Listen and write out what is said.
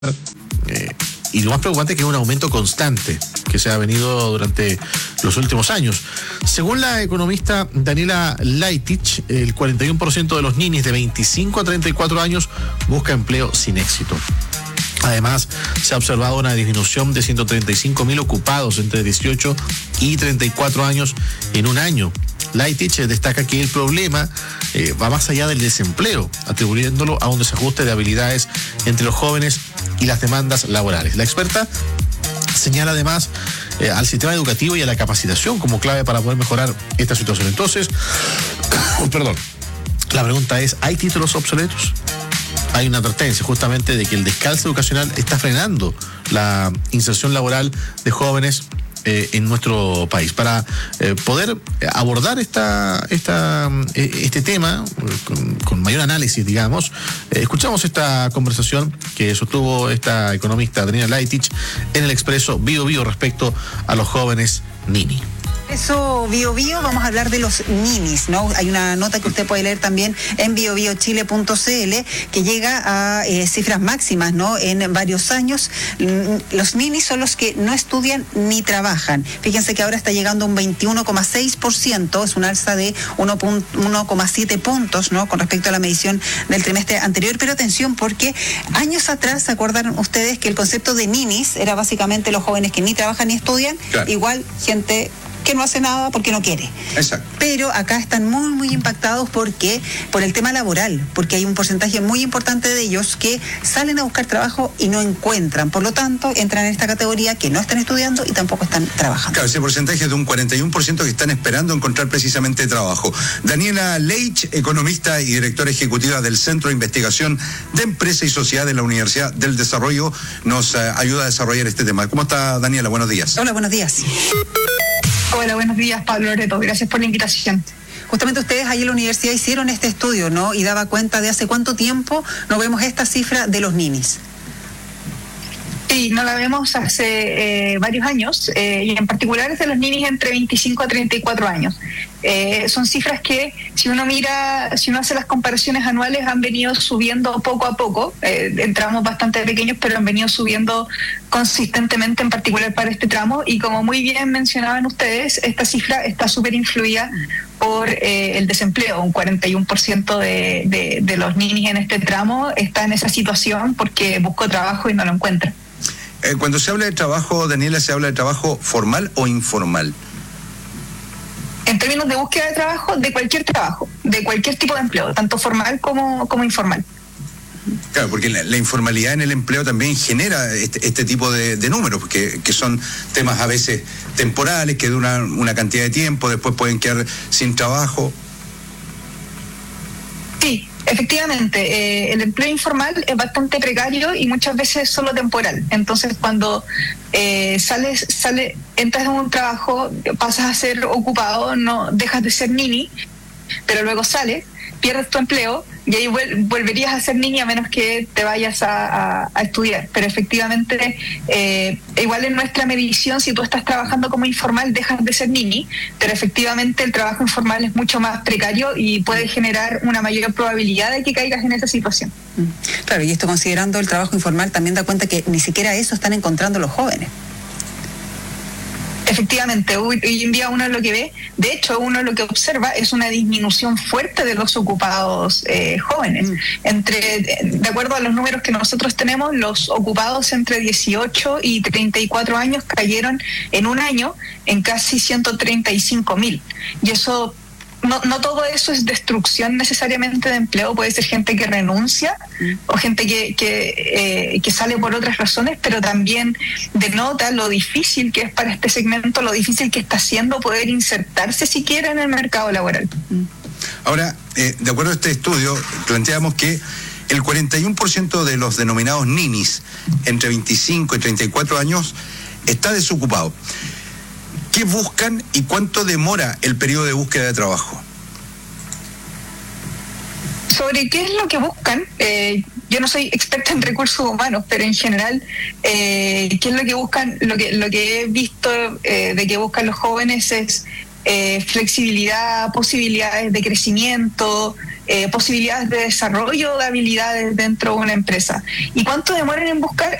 y lo más preocupante es que es un aumento constante que se ha venido durante los últimos años. Según la economista Daniela Leitich, el 41% de los ninis de 25 a 34 años busca empleo sin éxito. Además, se ha observado una disminución de 135.000 ocupados entre 18 y 34 años en un año. Leitich destaca que el problema va más allá del desempleo, atribuyéndolo a un desajuste de habilidades entre los jóvenes y las demandas laborales. La experta señala además al sistema educativo y a la capacitación como clave para poder mejorar esta situación. Entonces, la pregunta es, ¿hay títulos obsoletos? Hay una advertencia justamente de que el descalce educacional está frenando la inserción laboral de jóvenes en nuestro país. Para poder abordar este tema con mayor análisis, digamos, escuchamos esta conversación que sostuvo esta economista Daniela Leitich en el Expreso Bio Bio respecto a los jóvenes nini. Eso, Bio Bio, vamos a hablar de los ninis, ¿no? Hay una nota que usted puede leer también en biobiochile.cl que llega a cifras máximas, ¿no? En varios años. Los ninis son los que no estudian ni trabajan. Fíjense que ahora está llegando a un 21,6%, es un alza de 1,7 puntos, ¿no? Con respecto a la medición del trimestre anterior. Pero atención, porque años atrás, ¿se acuerdan ustedes que el concepto de ninis era básicamente los jóvenes que ni trabajan ni estudian? Claro. Igual gente que no hace nada porque no quiere. Exacto. Pero acá están muy impactados por el tema laboral, porque hay un porcentaje muy importante de ellos que salen a buscar trabajo y no encuentran. Por lo tanto, entran en esta categoría que no están estudiando y tampoco están trabajando. Claro, ese porcentaje es de un 41% que están esperando encontrar precisamente trabajo. Daniela Leitich, economista y directora ejecutiva del Centro de Investigación de Empresa y Sociedad de la Universidad del Desarrollo, nos ayuda a desarrollar este tema. ¿Cómo está, Daniela? Buenos días. Hola, buenos días. Hola, buenos días, Pablo Loreto. Gracias por la invitación. Justamente ustedes ahí en la universidad hicieron este estudio, ¿no? Y daba cuenta de hace cuánto tiempo no vemos esta cifra de los ninis. Sí, no la vemos hace varios años, y en particular es de los ninis entre 25 a 34 años. Son cifras que, si uno hace las comparaciones anuales, han venido subiendo poco a poco. Entramos bastante pequeños, pero han venido subiendo consistentemente, en particular para este tramo. Y como muy bien mencionaban ustedes, esta cifra está súper influida por el desempleo. Un 41% de los ninis en este tramo está en esa situación porque buscó trabajo y no lo encuentra. Cuando se habla de trabajo, Daniela, ¿se habla de trabajo formal o informal? En términos de búsqueda de trabajo, de cualquier tipo de empleo, tanto formal como informal. Claro, porque la informalidad en el empleo también genera este tipo de números, que son temas a veces temporales, que duran una cantidad de tiempo, después pueden quedar sin trabajo. Sí, efectivamente, el empleo informal es bastante precario y muchas veces solo temporal. Entonces, cuando entras en un trabajo, pasas a ser ocupado, no dejas de ser nini, pero luego sales, pierdes tu empleo y ahí volverías a ser nini a menos que te vayas a estudiar. Pero efectivamente, igual en nuestra medición, si tú estás trabajando como informal, dejas de ser nini, pero efectivamente el trabajo informal es mucho más precario y puede generar una mayor probabilidad de que caigas en esa situación. Claro, y esto considerando el trabajo informal también da cuenta que ni siquiera eso están encontrando los jóvenes. Efectivamente, hoy en día uno lo que ve, de hecho uno lo que observa es una disminución fuerte de los ocupados jóvenes. De acuerdo a los números que nosotros tenemos, los ocupados entre 18 y 34 años cayeron en un año en casi 135.000. Y eso, no todo eso es destrucción necesariamente de empleo, puede ser gente que renuncia o gente que sale por otras razones, pero también denota lo difícil que es para este segmento, lo difícil que está haciendo poder insertarse siquiera en el mercado laboral. Ahora, de acuerdo a este estudio, planteamos que el 41% de los denominados ninis entre 25 y 34 años está desocupado. ¿Qué buscan y cuánto demora el periodo de búsqueda de trabajo? Sobre qué es lo que buscan, yo no soy experta en recursos humanos, pero en general, qué es lo que buscan, lo que he visto de que buscan los jóvenes es flexibilidad, posibilidades de crecimiento, posibilidades de desarrollo de habilidades dentro de una empresa. ¿Y cuánto demoran en buscar?